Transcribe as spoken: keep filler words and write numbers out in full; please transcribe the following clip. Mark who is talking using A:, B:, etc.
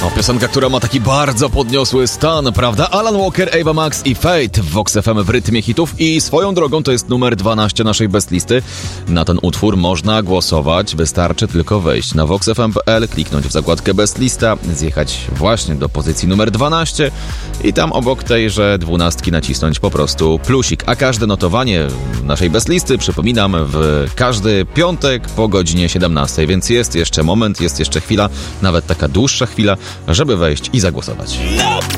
A: O, piosenka, która ma taki bardzo podniosły stan, prawda? Alan Walker, Ava Max i Fate w Vox F M w rytmie hitów i swoją drogą to jest numer dwanaście naszej bestlisty. Na ten utwór można głosować, wystarczy tylko wejść na vox f m kropka p l, kliknąć w zakładkę bestlista, zjechać właśnie do pozycji numer dwanaście i tam obok tejże dwunastki nacisnąć po prostu plusik. A każde notowanie naszej bestlisty, przypominam, w każdy piątek po godzinie siedemnastej, więc jest jeszcze moment, jest jeszcze chwila, nawet taka dłuższa chwila, żeby wejść i zagłosować.